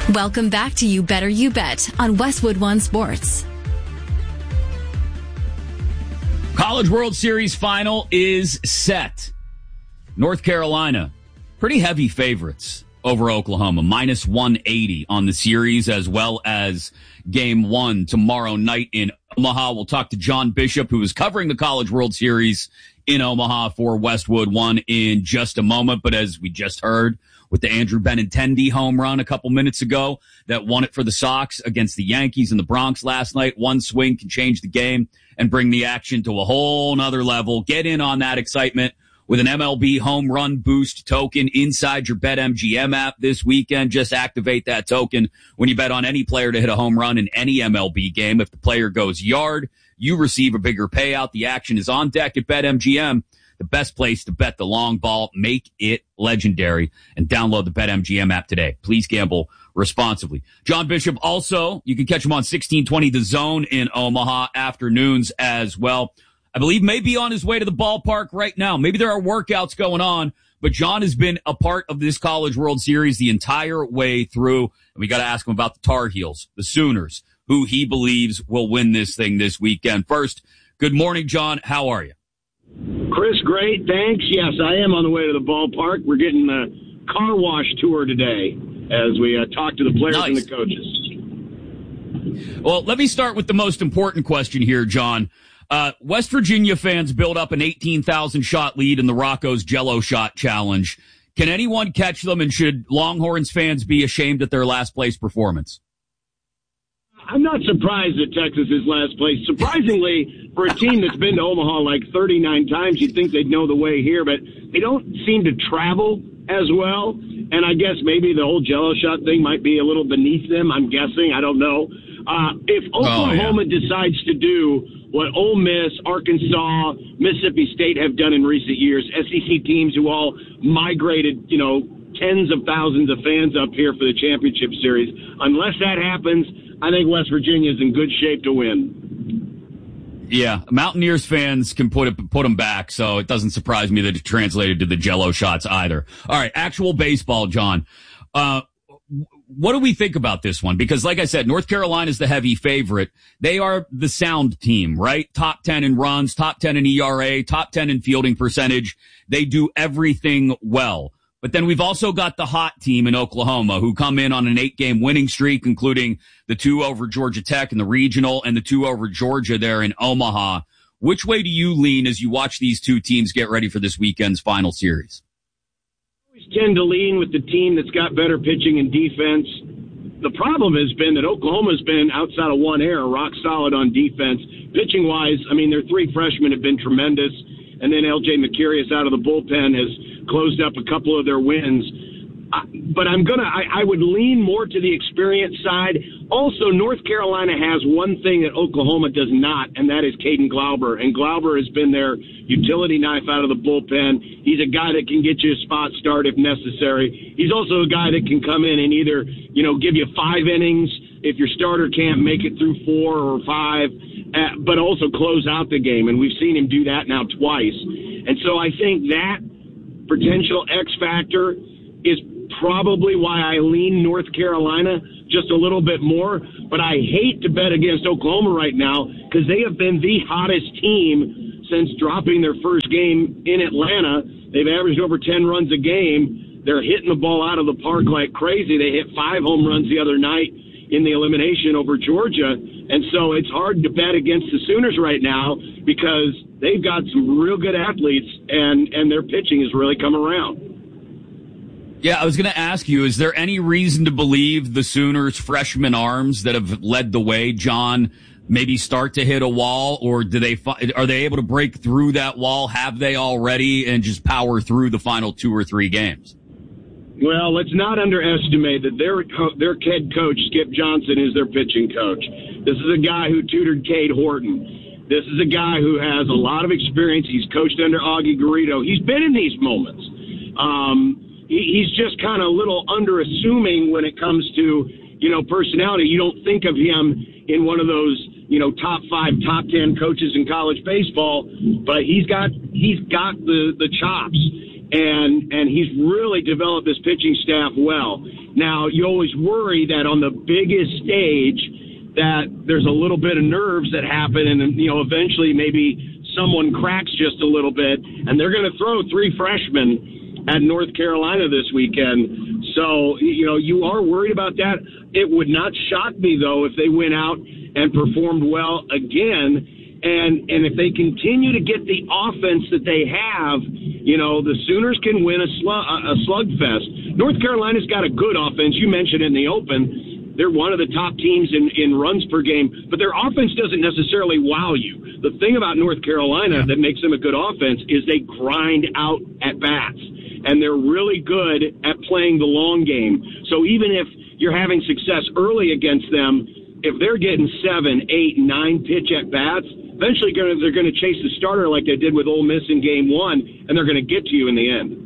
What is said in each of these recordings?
Welcome back to You Better You Bet on Westwood One Sports. College World Series final is set. North Carolina, pretty heavy favorites over Oklahoma, minus 180 on the series, as well as game one tomorrow night in Omaha. We'll talk to John Bishop, who is covering the College World Series in Omaha for Westwood One in just a moment. But as we just heard with the Andrew Benintendi home run a couple minutes ago that won it for the Sox against the Yankees in the Bronx last night, one swing can change the game and bring the action to a whole nother level. Get in on that excitement with an MLB home run boost token inside your BetMGM app this weekend. Just activate that token when you bet on any player to hit a home run in any MLB game. If the player goes yard, you receive a bigger payout. The action is on deck at BetMGM, the best place to bet the long ball. Make it legendary and download the BetMGM app today. Please gamble responsibly. John Bishop also, you can catch him on 1620 The Zone in Omaha afternoons as well. I believe maybe on his way to the ballpark right now. Maybe there are workouts going on, but John has been a part of this College World Series the entire way through. And we got to ask him about the Tar Heels, the Sooners, who he believes will win this thing this weekend. First, good morning, John. How are you? Chris, great. Thanks. Yes, I am on the way to the ballpark. We're getting a car wash tour today as we talk to the players and the coaches. Well, let me start with the most important question here, John. West Virginia fans build up an 18,000 shot lead in the Rocco's Jello Shot Challenge. Can anyone catch them, and should Longhorns fans be ashamed at their last place performance? I'm not surprised that Texas is last place. Surprisingly, for a team that's been to Omaha like 39 times, you'd think they'd know the way here, but they don't seem to travel as well. And I guess maybe the whole Jello Shot thing might be a little beneath them. I'm guessing. I don't know. If Oklahoma decides to do what Ole Miss, Arkansas, Mississippi State have done in recent years, SEC teams who all migrated, tens of thousands of fans up here for the championship series, unless that happens, I think West Virginia is in good shape to win. Yeah, Mountaineers fans can put them back, so it doesn't surprise me that it translated to the Jello shots either. All right, actual baseball, John. What do we think about this one? Because like I said, North Carolina is the heavy favorite. They are the sound team, right? Top 10 in runs, top 10 in ERA, top 10 in fielding percentage. They do everything well. But then we've also got the hot team in Oklahoma who come in on an 8-game winning streak, including the 2 over Georgia Tech in the regional and the 2 over Georgia there in Omaha. Which way do you lean as you watch these two teams get ready for this weekend's final series? Tend to lean with the team that's got better pitching and defense. The problem has been that Oklahoma's been, outside of one error, rock solid on defense. Pitching-wise, their 3 freshmen have been tremendous, and then L.J. Mercurius out of the bullpen has closed up a couple of their wins. But I would lean more to the experience side. Also, North Carolina has one thing that Oklahoma does not, and that is Caden Glauber. And Glauber has been their utility knife out of the bullpen. He's a guy that can get you a spot start if necessary. He's also a guy that can come in and either, give you 5 innings if your starter can't make it through 4 or 5, but also close out the game. And we've seen him do that now twice. And so I think that potential X factor is probably why I lean North Carolina just a little bit more. But I hate to bet against Oklahoma right now because they have been the hottest team since dropping their first game in Atlanta. They've averaged over 10 runs a game. They're hitting the ball out of the park like crazy. They hit 5 home runs the other night in the elimination over Georgia. And so it's hard to bet against the Sooners right now because they've got some real good athletes and their pitching has really come around. Yeah, I was going to ask you, is there any reason to believe the Sooners' freshman arms that have led the way, John, maybe start to hit a wall, or are they able to break through that wall? Have they already, and just power through the final 2 or 3 games? Well, let's not underestimate that their head coach, Skip Johnson, is their pitching coach. This is a guy who tutored Cade Horton. This is a guy who has a lot of experience. He's coached under Augie Garrido. He's been in these moments. He's just kind of a little under-assuming when it comes to, personality. You don't think of him in one of those, top 5, top 10 coaches in college baseball, but he's got the chops. and he's really developed this pitching staff well. Now, you always worry that on the biggest stage that there's a little bit of nerves that happen, and eventually maybe someone cracks just a little bit, and they're going to throw 3 freshmen at North Carolina this weekend. So, you are worried about that. It would not shock me, though, if they went out and performed well again. And if they continue to get the offense that they have, the Sooners can win a slugfest. North Carolina's got a good offense. You mentioned it in the open. They're one of the top teams in runs per game, but their offense doesn't necessarily wow you. The thing about North Carolina that makes them a good offense is they grind out at bats, and they're really good at playing the long game. So even if you're having success early against them, if they're getting 7, 8, 9 pitch at bats, eventually they're going to chase the starter like they did with Ole Miss in Game 1, and they're going to get to you in the end.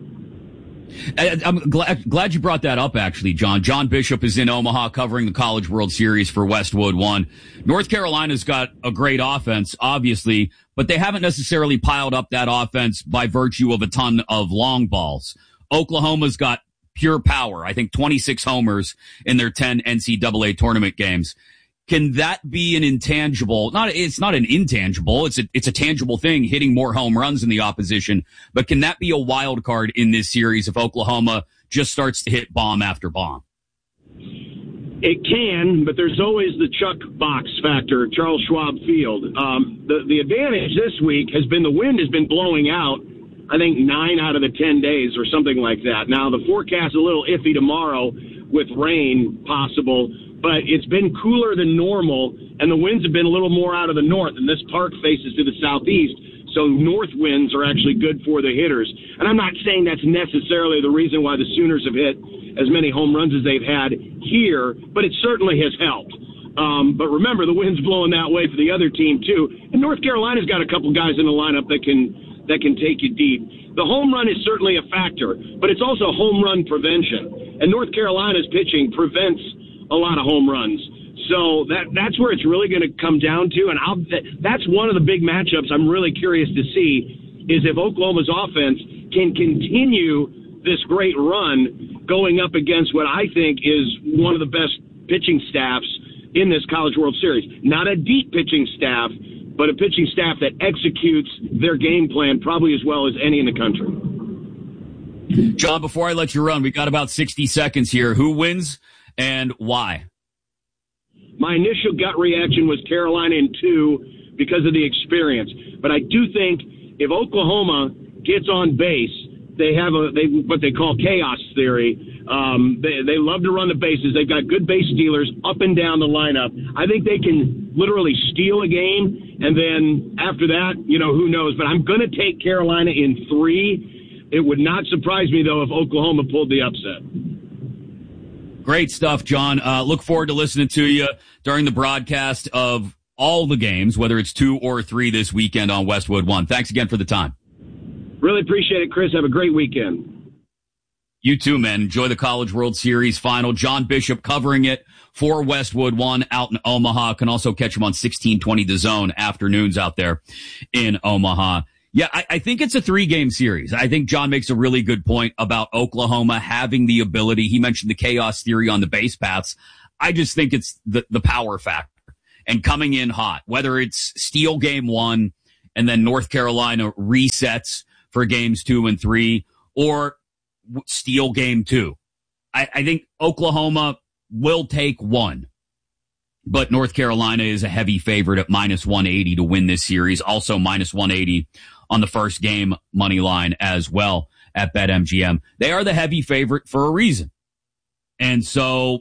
I'm glad you brought that up, actually, John. John Bishop is in Omaha covering the College World Series for Westwood One. North Carolina's got a great offense, obviously, but they haven't necessarily piled up that offense by virtue of a ton of long balls. Oklahoma's got pure power. I think 26 homers in their 10 NCAA tournament games. Can that be an intangible? It's not an intangible. It's a tangible thing, hitting more home runs than the opposition. But can that be a wild card in this series if Oklahoma just starts to hit bomb after bomb? It can, but there's always the Chuck box factor at Charles Schwab Field. The advantage this week has been the wind has been blowing out, I think 9 out of the 10 days or something like that. Now, the forecast is a little iffy tomorrow with rain possible, but it's been cooler than normal, and the winds have been a little more out of the north, and this park faces to the southeast, so north winds are actually good for the hitters. And I'm not saying that's necessarily the reason why the Sooners have hit as many home runs as they've had here, but it certainly has helped. But remember, the wind's blowing that way for the other team, too. And North Carolina's got a couple guys in the lineup that can take you deep. The home run is certainly a factor, but it's also home run prevention. And North Carolina's pitching prevents a lot of home runs. So that's where it's really going to come down to. And that's one of the big matchups I'm really curious to see is if Oklahoma's offense can continue this great run going up against what I think is one of the best pitching staffs in this College World Series. Not a deep pitching staff, but a pitching staff that executes their game plan probably as well as any in the country. John, before I let you run, we got about 60 seconds here. Who wins and why? My initial gut reaction was Carolina in 2 because of the experience. But I do think if Oklahoma gets on base, they have what they call chaos theory. They love to run the bases. They've got good base stealers up and down the lineup. I think they can literally steal a game, and then after that, who knows. But I'm going to take Carolina in 3. It would not surprise me, though, if Oklahoma pulled the upset. Great stuff, John. Look forward to listening to you during the broadcast of all the games, whether it's 2 or 3 this weekend on Westwood One. Thanks again for the time. Really appreciate it, Chris. Have a great weekend. You too, man. Enjoy the College World Series final. John Bishop covering it for Westwood One out in Omaha. Can also catch him on 1620 The Zone afternoons out there in Omaha. Yeah, I think it's a 3-game series. I think John makes a really good point about Oklahoma having the ability. He mentioned the chaos theory on the base paths. I just think it's the power factor and coming in hot, whether it's steal game 1 and then North Carolina resets for games 2 and 3 or steal game 2. I think Oklahoma will take 1. But North Carolina is a heavy favorite at -180 to win this series. Also -180 on the first game money line as well at BetMGM. They are the heavy favorite for a reason. And so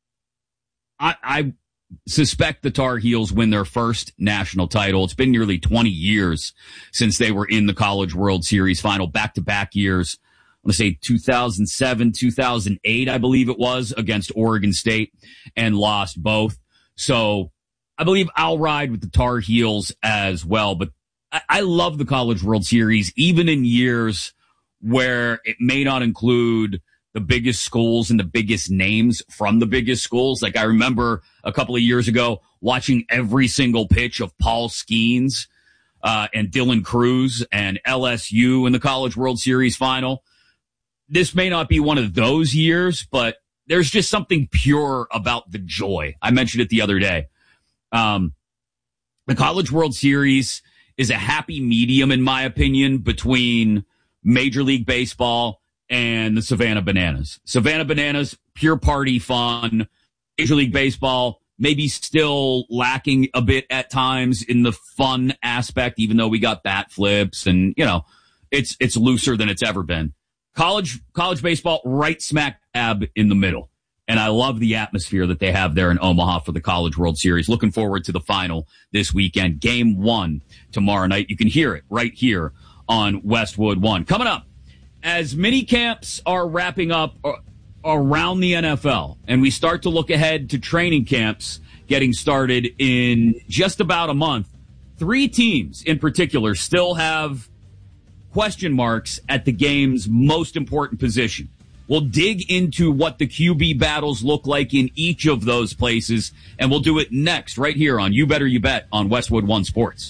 I suspect the Tar Heels win their first national title. It's been nearly 20 years since they were in the College World Series final, back-to-back years. I want to say 2007, 2008, I believe it was, against Oregon State and lost both. So I believe I'll ride with the Tar Heels as well. But I love the College World Series, even in years where it may not include the biggest schools and the biggest names from the biggest schools. Like I remember a couple of years ago watching every single pitch of Paul Skeens and Dylan Cruz and LSU in the College World Series final. This may not be one of those years, but there's just something pure about the joy. I mentioned it the other day. The College World Series is a happy medium, in my opinion, between Major League Baseball and the Savannah Bananas. Savannah Bananas, pure party fun. Major League Baseball, maybe still lacking a bit at times in the fun aspect, even though we got bat flips and, you know, it's looser than it's ever been. College baseball, right smack dab in the middle. And I love the atmosphere that they have there in Omaha for the College World Series. Looking forward to the final this weekend. Game 1 tomorrow night. You can hear it right here on Westwood One. Coming up, as mini camps are wrapping up around the NFL, and we start to look ahead to training camps getting started in just about a month, 3 teams in particular still have question marks at the game's most important position. We'll dig into what the QB battles look like in each of those places, and we'll do it next right here on You Better You Bet on Westwood One Sports.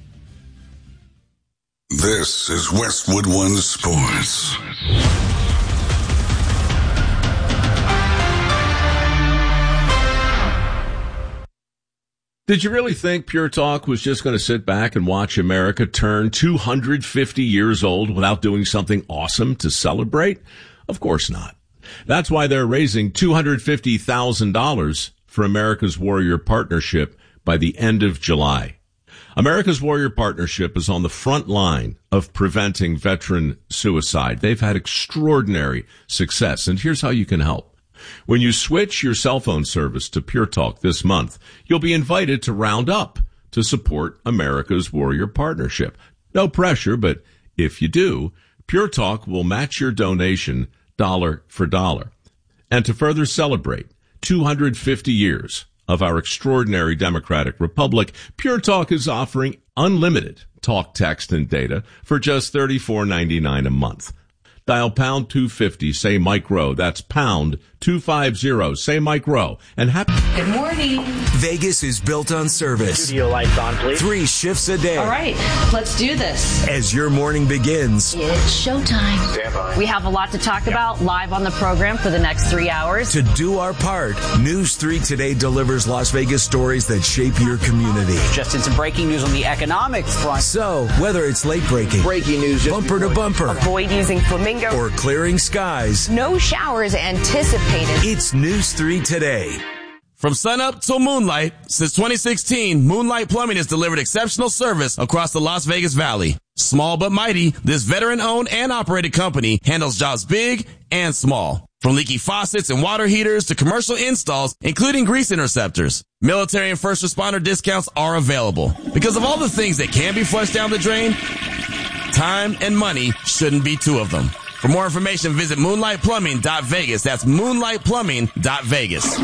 This is Westwood One Sports. Did you really think Pure Talk was just going to sit back and watch America turn 250 years old without doing something awesome to celebrate? Of course not. That's why they're raising $250,000 for America's Warrior Partnership by the end of July. America's Warrior Partnership is on the front line of preventing veteran suicide. They've had extraordinary success, and here's how you can help. When you switch your cell phone service to Pure Talk this month, you'll be invited to round up to support America's Warrior Partnership. No pressure, but if you do, Pure Talk will match your donation dollar for dollar. And to further celebrate 250 years of our extraordinary democratic republic, Pure Talk is offering unlimited talk, text, and data for just $34.99 a month. Dial pound 250, say Mike Rowe. That's pound 250, say Mike Rowe. And Good morning. Vegas is built on service. Studio lights on, please. 3 shifts a day. All right, let's do this. As your morning begins, It's showtime. Stand by. We have a lot to talk about live on the program for the next 3 hours. to do our part, News 3 Today delivers Las Vegas stories that shape your community. Just in some breaking news on the economic front. So, whether it's late breaking, Breaking news. bumper to bumper, Avoid using flamingo. or clearing skies, No showers anticipated. it's News 3 Today. From sunup till moonlight, since 2016, Moonlight Plumbing has delivered exceptional service across the Las Vegas Valley. Small but mighty, this veteran-owned and operated company handles jobs big and small. From leaky faucets and water heaters to commercial installs, including grease interceptors. Military and first responder discounts are available. Because of all the things that can be flushed down the drain, time and money shouldn't be 2 of them. For more information, visit moonlightplumbing.vegas. That's moonlightplumbing.vegas.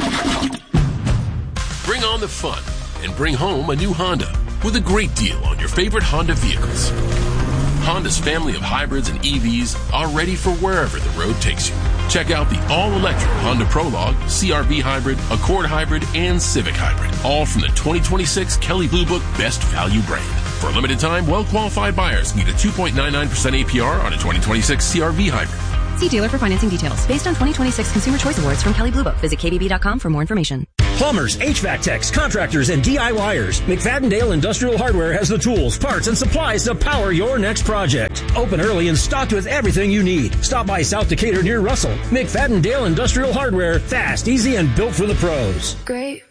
Bring on the fun and bring home a new Honda with a great deal on your favorite Honda vehicles. Honda's family of hybrids and EVs are ready for wherever the road takes you. Check out the all-electric Honda Prologue, CR-V Hybrid, Accord Hybrid, and Civic Hybrid, all from the 2026 Kelley Blue Book Best Value brand. For a limited time, well-qualified buyers can get a 2.99% APR on a 2026 CR-V Hybrid. See dealer for financing details. Based on 2026 Consumer Choice Awards from Kelley Blue Book. Visit kbb.com for more information. Plumbers, HVAC techs, contractors, and DIYers. McFadden-Dale Industrial Hardware has the tools, parts, and supplies to power your next project. Open early and stocked with everything you need. Stop by South Decatur near Russell. McFadden-Dale Industrial Hardware. Fast, easy, and built for the pros. Great